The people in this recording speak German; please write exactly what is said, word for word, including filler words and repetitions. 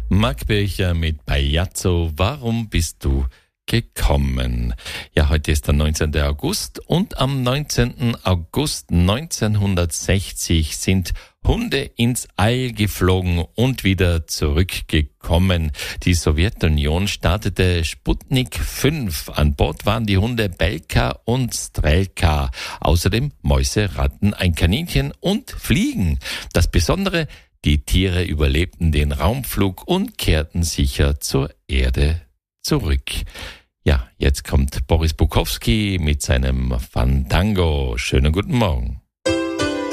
Marc Bircher mit Bajazzo, warum bist du gekommen? Ja, heute ist der neunzehnten August und am neunzehnten August neunzehnhundertsechzig sind Hunde ins All geflogen und wieder zurückgekommen. Die Sowjetunion startete Sputnik fünf. An Bord waren die Hunde Belka und Strelka. Außerdem Mäuse, Ratten, ein Kaninchen und Fliegen. Das Besondere: die Tiere überlebten den Raumflug und kehrten sicher zur Erde zurück. Ja, jetzt kommt Boris Bukowski mit seinem Fandango. Schönen guten Morgen.